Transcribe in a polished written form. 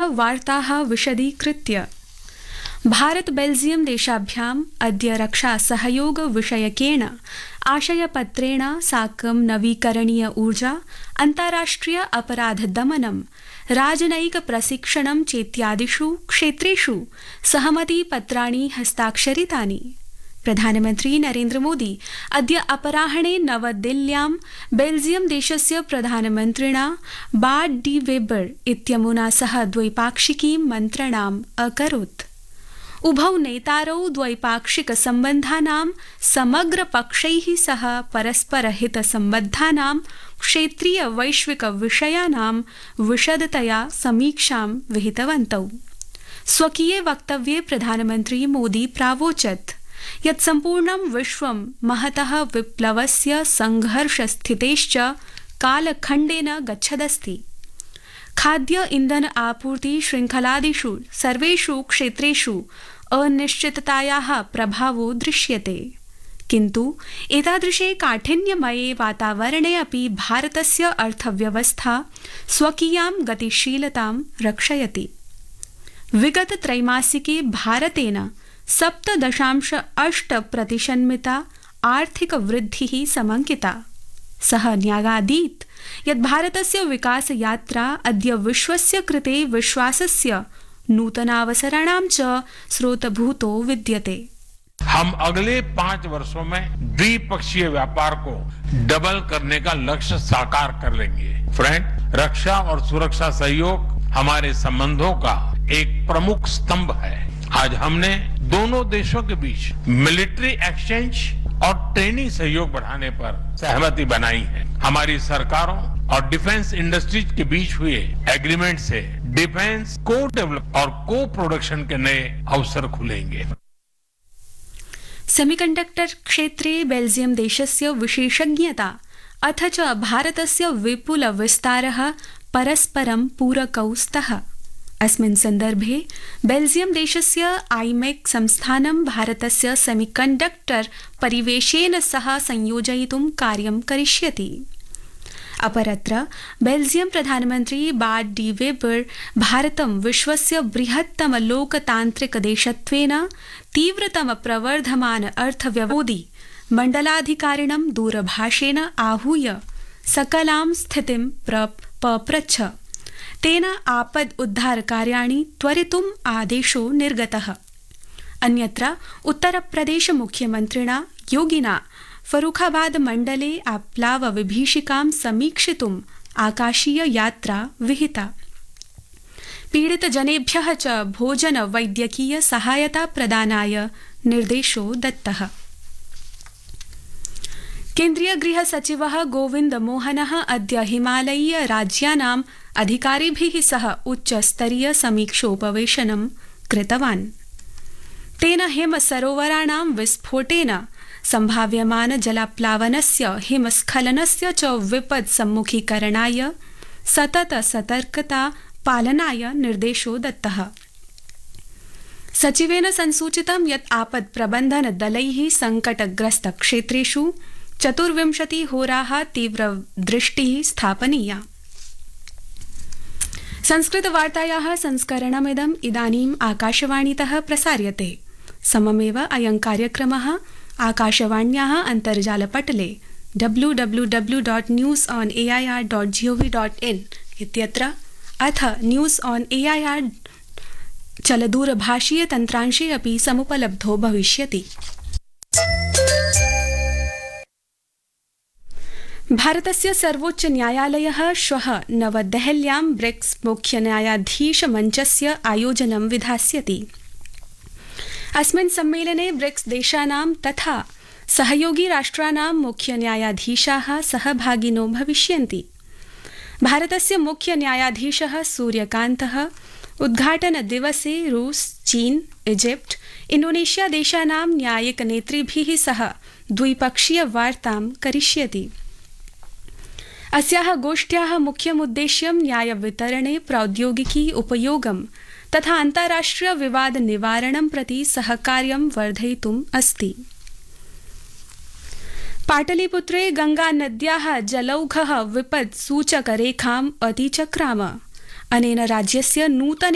वार्ताः विशदीकृत्य भारत बेल्जियम देशाभ्याम् अद्य रक्षा सहयोग विषयकेण आशयपत्रेण साकं नवीकरणीय ऊर्जा, अन्ताराष्ट्रिय अपराध दमनं, राजनयिक प्रशिक्षणं चेत्यादिषु क्षेत्रेषु सहमतिपत्राणि हस्ताक्षरितानि। प्रधानमन्त्री नरेन्द्र मोदी अद्य अपराह्णे नवदिल्ल्यां बेल्जियम देशस्य प्रधानमन्त्रिणा बार्ट डी वेबर इत्यमुना सह द्वैपाक्षिकीं मन्त्रणाम् अकरोत्। उभौ नेतारौ द्वैपाक्षिक सम्बन्धानां समग्रपक्षैः सह परस्परहितसम्बद्धानां क्षेत्रीय वैश्विक विषयाणां विशदतया समीक्षां विहितवन्तौ। स्वकीये वक्तव्ये प्रधानमन्त्री मोदी प्रावोचत् यत् सम्पूर्णं विश्वं महतः विप्लवस्य संघर्षस्थितेश्च कालखण्डेन गच्छदस्ति। खाद्य इंधन आपूर्ति श्रृंखलादिषु सर्वेषु क्षेत्रेषु अनिश्चिततायाः प्रभावो दृश्यते, किन्तु एतादृशे काठिन्यमये वातावरणे अपि भारतस्य अर्थव्यवस्था स्वकीयां गतिशीलतां रक्षयति। विगत त्रैमासिके भारतेन 7.8% आर्थिक वृद्धिः समंकिता। सः न्यागादीत् यत् भारतस्य विकास यात्रा अद्य विश्वस्य कृते विश्वासस्य नूतनावसराणां च स्रोतभूतो विद्यते। हम अगले 5 वर्षों में द्विपक्षीय व्यापार को डबल करने का लक्ष्य साकार कर लेंगे। फ्रेंड, रक्षा और सुरक्षा सहयोग हमारे संबंधों का एक प्रमुख स्तंभ है। आज हमने दोनों देशों के बीच मिलिट्री एक्सचेंज और ट्रेनिंग सहयोग बढ़ाने पर सहमति बनाई है। हमारी सरकारों और डिफेंस इंडस्ट्रीज के बीच हुए एग्रीमेंट से डिफेंस को डेवलप और को प्रोडक्शन के नए अवसर खुलेंगे। सेमीकंडक्टर क्षेत्रे बेल्जियम देशस्य विशेषज्ञता अथ च भारतस्य विपुल विस्तारः परस्परं पूरकौ स्तः। अस्मिन् सन्दर्भे बेल्जियम देशस्य आईमेक संस्थानं भारतस्य सेमीकंडक्टर परिवेशेन सह संयोजयितुं कार्यं करिष्यति। अपरत्र बेल्जियम प्रधानमन्त्री बार्ट डी वेबर भारतं विश्वस्य बृहत्तम लोकतान्त्रिक देशत्वेन तीव्रतम प्रवर्धमान अर्थव्यवोदि मण्डलाधिकारिणं दूरभाषेण आहूय सकलां स्थितिं पप्रच्छ। तेन आपद उद्धार कार्याणि त्वरितुम् आदेशो निर्गतः। अन्यत्र उत्तरप्रदेश मुख्यमन्त्रिणा योगिना फरुखाबाद मण्डले आप्लाव विभीषिकां समीक्षितुम् आकाशीय यात्रा विहिता। पीडित जनेभ्यः च भोजन वैद्यकीय सहायता प्रदानाय निर्देशो दत्तः। केन्द्रीय गृह सचिवः गोविंद मोहनः अद्य हिमालयीय राज्यानाम् अधिकारिभिः सह उच्चस्तरीय समीक्षोपवेशनं कृतवान्। तेन हिमसरोवराणां विस्फोटेन सम्भाव्यमान जलाप्लावनस्य हिमस्खलनस्य च विपद् सम्मुखीकरणाय सतत सतर्कता पालनाय निर्देशो दत्तः। सचिवेन संसूचितं यत् आपद प्रबन्धन दलैः संकटग्रस्त क्षेत्रेषु 24 होराः तीव्र दृष्टिः स्थापनीया। संस्कृत वार्तायाः संस्करणमिदम् इदानीम् आकाशवाणीतः प्रसार्यते। सममेव अयं कार्यक्रमः आकाशवाण्याः अन्तर्जालपटले www.newsonair.gov.in इत्यत्र अथ न्यूस् ऑन एआईआर चलदूरभाषीय तन्त्रांशे अपि समुपलब्धो भविष्यति। भारतस्य सर्वोच्च न्यायालयः श्वः नवदेहल्यां ब्रिक्स मुख्य न्यायाधीश मञ्चस्य आयोजनं विधास्यति। अस्मिन् सम्मेलने ब्रिक्स देशानां तथा सहयोगी राष्ट्राणां मुख्य न्यायाधीशाः सहभागिनो भविष्यन्ति। भारतस्य मुख्य न्यायाधीशः सूर्यकान्तः उद्घाटन दिवसे रूस, चीन, इजिप्ट, इंडोनेशिया देशानां न्यायिक नेतृभिः सह द्विपक्षीय वार्तां करिष्यति। अस्याः गोष्ठ्याः मुख्यमुद्देश्यं न्यायवितरणे प्रौद्योगिकी उपयोगं तथा अन्ताराष्ट्रिय विवाद निवारणं प्रति सहकार्यं वर्धयितुम् अस्ति। पाटलिपुत्रे गंगानद्याः जलौघः विपद् सूचकरेखाम् अतिचक्राम। अनेन राज्यस्य नूतने